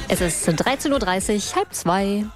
Es ist 13.30 Uhr, 1:30.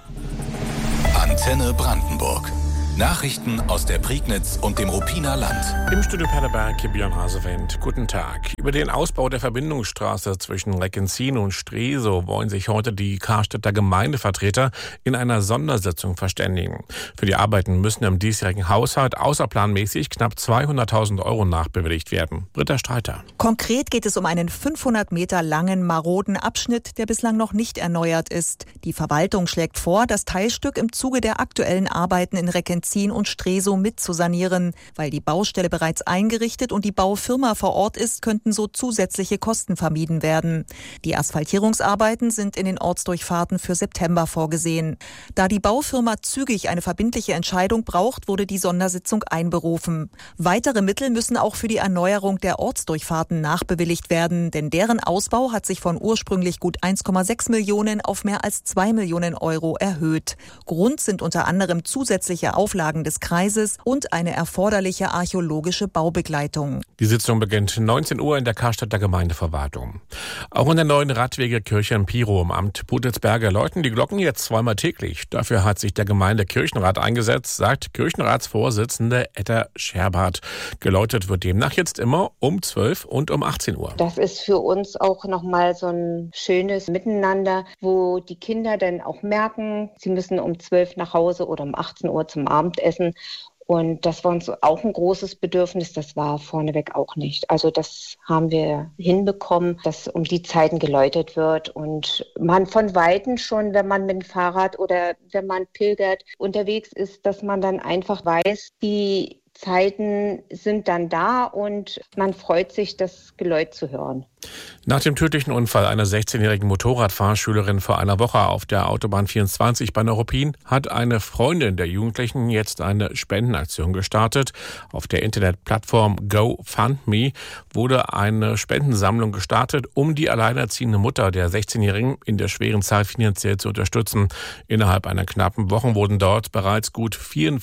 Antenne Brandenburg. Nachrichten aus der Prignitz und dem Ruppiner Land. Im Studio Paderberg, Björn Hasewind. Guten Tag. Über den Ausbau der Verbindungsstraße zwischen Reckenzin und Stresow wollen sich heute die Karstädter Gemeindevertreter in einer Sondersitzung verständigen. Für die Arbeiten müssen im diesjährigen Haushalt außerplanmäßig knapp 200.000 € nachbewilligt werden. Britta Streiter. Konkret geht es um einen 500 Meter langen maroden Abschnitt, der bislang noch nicht erneuert ist. Die Verwaltung schlägt vor, das Teilstück im Zuge der aktuellen Arbeiten in Reckenzin und Stresow mitzusanieren. Weil die Baustelle bereits eingerichtet und die Baufirma vor Ort ist, könnten so zusätzliche Kosten vermieden werden. Die Asphaltierungsarbeiten sind in den Ortsdurchfahrten für September vorgesehen. Da die Baufirma zügig eine verbindliche Entscheidung braucht, wurde die Sondersitzung einberufen. Weitere Mittel müssen auch für die Erneuerung der Ortsdurchfahrten nachbewilligt werden, denn deren Ausbau hat sich von ursprünglich gut 1,6 Millionen auf mehr als 2 Millionen € erhöht. Grund sind unter anderem zusätzliche Auflagen des Kreises und eine erforderliche archäologische Baubegleitung. Die Sitzung beginnt 19 Uhr in der Karstädter Gemeindeverwaltung. Auch in der neuen Radwegekirche in Pirow im Amt Pudelsberge läuten die Glocken jetzt zweimal täglich. Dafür hat sich der Gemeindekirchenrat eingesetzt, sagt Kirchenratsvorsitzende Etta Scherbart. Geläutet wird demnach jetzt immer um 12 und um 18 Uhr. Das ist für uns auch nochmal so ein schönes Miteinander, wo die Kinder dann auch merken, sie müssen um 12 nach Hause oder um 18 Uhr zum Abendessen. Und das war uns auch ein großes Bedürfnis, das war vorneweg auch nicht. Also das haben wir hinbekommen, dass um die Zeiten geläutet wird und man von Weitem schon, wenn man mit dem Fahrrad oder wenn man pilgert unterwegs ist, dass man dann einfach weiß, die Zeiten sind dann da und man freut sich, das Geläut zu hören. Nach dem tödlichen Unfall einer 16-jährigen Motorradfahrschülerin vor einer Woche auf der Autobahn 24 bei Neuruppin hat eine Freundin der Jugendlichen jetzt eine Spendenaktion gestartet. Auf der Internetplattform GoFundMe wurde eine Spendensammlung gestartet, um die alleinerziehende Mutter der 16-Jährigen in der schweren Zeit finanziell zu unterstützen. Innerhalb einer knappen Woche wurden dort bereits gut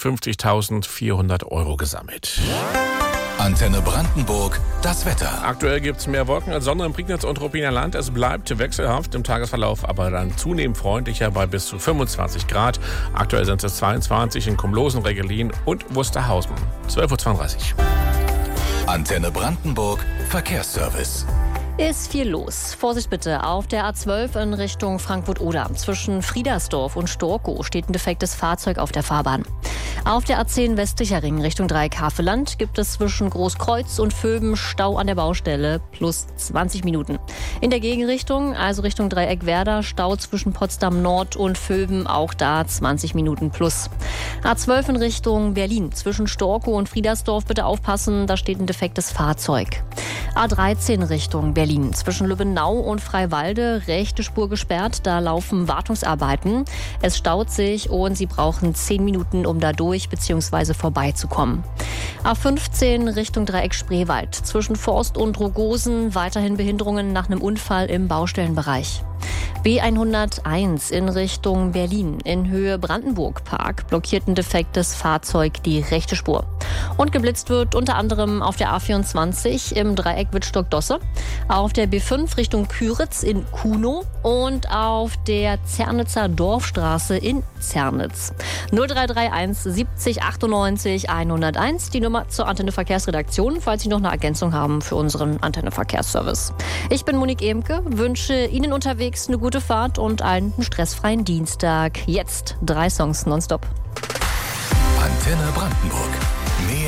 54.400 € gesammelt. Antenne Brandenburg, das Wetter. Aktuell gibt es mehr Wolken als Sonne im Prignitz und Ruppiner Land. Es bleibt wechselhaft im Tagesverlauf, aber dann zunehmend freundlicher bei bis zu 25 Grad. Aktuell sind es 22 in Kumlosen, Reggelin und Wusterhausen. 12.32 Uhr. Antenne Brandenburg, Verkehrsservice. Ist viel los. Vorsicht bitte, auf der A12 in Richtung Frankfurt-Oder. Zwischen Friedersdorf und Storkow steht ein defektes Fahrzeug auf der Fahrbahn. Auf der A10 westlicher Ring Richtung Dreieck Havelland gibt es zwischen Großkreuz und Vöben Stau an der Baustelle plus 20 Minuten. In der Gegenrichtung, also Richtung Dreieck Werder, Stau zwischen Potsdam Nord und Vöben, auch da 20 Minuten plus. A12 in Richtung Berlin zwischen Storkow und Friedersdorf bitte aufpassen, da steht ein defektes Fahrzeug. A13 Richtung Berlin zwischen Lübbenau und Freiwalde, rechte Spur gesperrt, da laufen Wartungsarbeiten. Es staut sich und Sie brauchen 10 Minuten, um da durch bzw. vorbeizukommen. A15 Richtung Dreieck Spreewald zwischen Forst und Rogosen, weiterhin Behinderungen nach einem Unfall im Baustellenbereich. B101 in Richtung Berlin in Höhe Brandenburg-Park blockiert ein defektes Fahrzeug die rechte Spur. Und geblitzt wird unter anderem auf der A24 im Dreieck Wittstock-Dosse, auf der B5 Richtung Küritz in Kunow und auf der Zernitzer Dorfstraße in Zernitz. 0331 70 98 101, die Nummer zur Antenne Verkehrsredaktion, falls Sie noch eine Ergänzung haben für unseren Antenne Verkehrsservice. Ich bin Monique Ehmke, wünsche Ihnen unterwegs eine gute Fahrt und allen einen stressfreien Dienstag. Jetzt 3 Songs nonstop. Antenne Brandenburg. Mehr